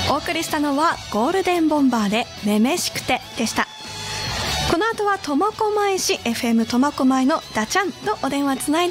お送りしたのはゴールデンボンバーでめめしくてでした。この後は苫小牧市 FM 苫小牧のダチャンとお電話つないで